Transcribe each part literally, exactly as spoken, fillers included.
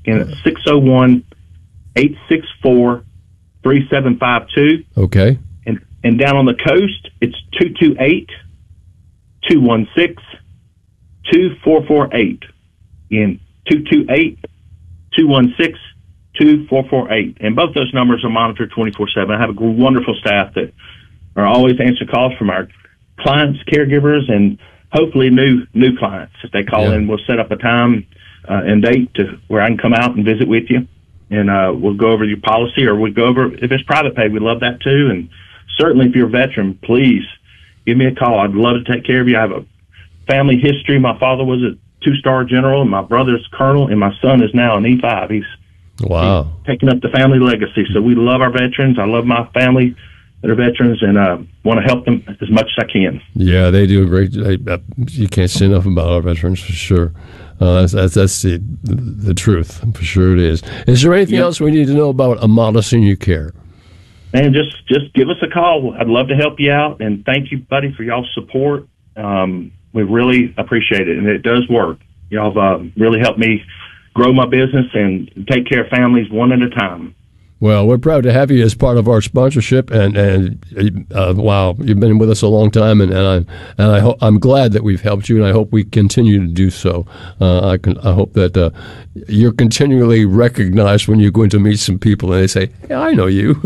and it's six oh one, eight six four, three seven five two. Okay. And and down on the coast, it's two two eight, two one six, two four four eight. In two two eight, two one six, two four four eight. And both those numbers are monitored twenty-four seven. I have a wonderful staff that are always answering calls from our clients, caregivers, and hopefully new new clients. If they call Yeah. in, we'll set up a time uh, and date to where I can come out and visit with you. And uh, we'll go over your policy, or we'll go over, if it's private pay, we love that too. And certainly if you're a veteran, please give me a call. I'd love to take care of you. I have a family history. My father was a two-star general, and my brother's colonel, and my son is now an E five. He's, Wow. he's taking up the family legacy. So we love our veterans. I love my family that are veterans, and uh, want to help them as much as I can. Yeah, they do a great. They, uh, you can't say enough about our veterans for sure. Uh, that's that's, that's the, the truth for sure. It is. Is there anything Yep. else we need to know about Amada Senior Care? And just just give us a call. I'd love to help you out, and thank you, buddy, for y'all's support. Um, we really appreciate it, and it does work. Y'all have uh, really helped me grow my business and take care of families one at a time. Well, we're proud to have you as part of our sponsorship, and and uh, wow, you've been with us a long time, and, and I'm and I ho- I'm glad that we've helped you, and I hope we continue to do so. Uh, I can I hope that uh, you're continually recognized when you go in to meet some people, and they say, "Yeah, I know you."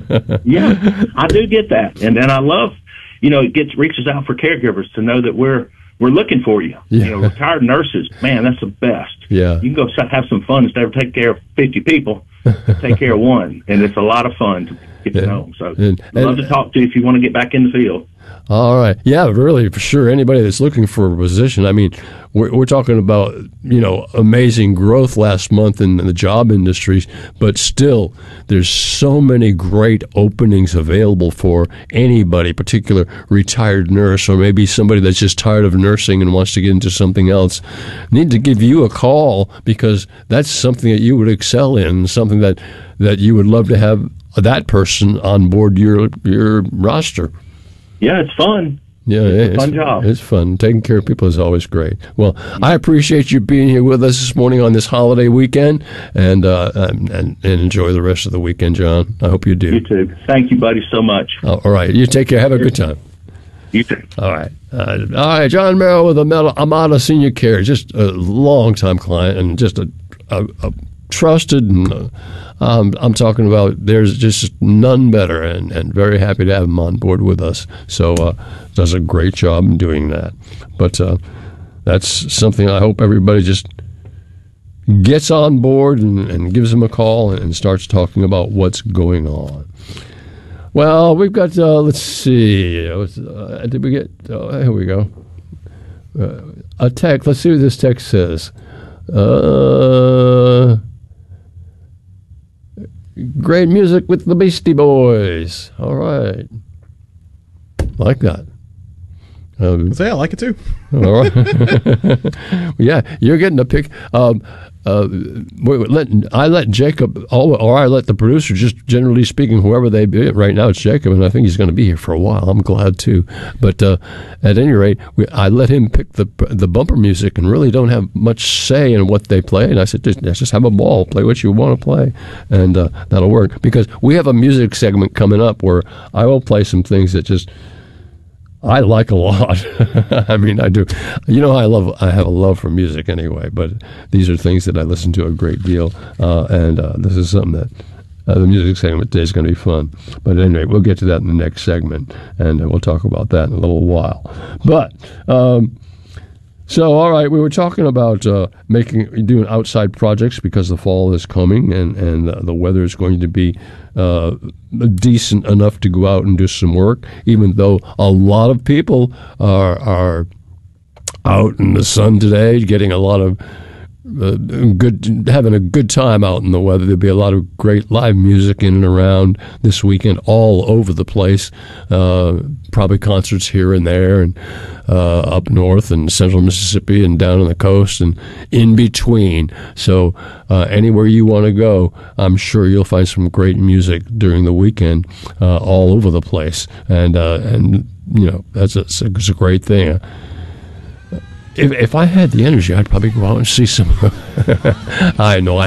Yeah, I do get that, and and I love, you know, it gets reaches out for caregivers to know that we're we're looking for you. Yeah. You know, retired nurses, man, that's the best. Yeah. You can go have some fun instead of taking care of fifty people. Take care of one, and it's a lot of fun to get to Yeah. know them. So And- I'd love and- to talk to you if you want to get back in the field. All right. Yeah, really, for sure. Anybody that's looking for a position, I mean, we're, we're talking about, you know, amazing growth last month in the job industries, but still, there's so many great openings available for anybody, particular retired nurse, or maybe somebody that's just tired of nursing and wants to get into something else. Need to give you a call, because that's something that you would excel in, something that, that you would love to have that person on board your your roster. Yeah, it's fun. Yeah, It's a it's fun job. It's fun. Taking care of people is always great. Well, I appreciate you being here with us this morning on this holiday weekend, and uh, and, and enjoy the rest of the weekend, John. I hope you do. You too. Thank you, buddy, so much. All right. You take care. Have a good time. You too. All right. Uh, all right. John Merrill with Amada, Amada Senior Care, just a long-time client and just a, a, a trusted, and uh, um, I'm talking about there's just none better, and, and very happy to have him on board with us. So uh, does a great job in doing that. But uh, that's something I hope everybody just gets on board and, and gives him a call and, and starts talking about what's going on. Well, we've got, uh, let's see, uh, did we get, oh, here we go. Uh, a text, let's see what this text says. Uh, great music with the Beastie Boys. All right. Like that. Um, Say, I like it too. all right. Yeah, you're getting a pick. Um, uh, wait, let, I let Jacob, or I let the producer, just generally speaking, whoever they be. Right now it's Jacob, and I think he's going to be here for a while. I'm glad too. But uh, at any rate, we, I let him pick the the bumper music, and really don't have much say in what they play. And I said, just, just have a ball, play what you want to play, and uh, that'll work. Because we have a music segment coming up where I will play some things that just I like a lot. I mean, I do. You know, I love. I have a love for music anyway. But these are things that I listen to a great deal, uh, and uh, this is something that uh, the music segment today is going to be fun. But anyway, we'll get to that in the next segment, and uh, we'll talk about that in a little while. But um, so, all right, we were talking about uh, making doing outside projects because the fall is coming, and and uh, the weather is going to be Uh, decent enough to go out and do some work, even though a lot of people are are out in the sun today, getting a lot of uh, good, having a good time out in the weather. There'll be a lot of great live music in and around this weekend, all over the place. Uh, probably concerts here and there, and uh, up north and central Mississippi, and down on the coast, and in between. So uh, anywhere you want to go, I'm sure you'll find some great music during the weekend, uh, all over the place. And uh, and you know that's a, it's a great thing. If if I had the energy, I'd probably go out and see some. I know I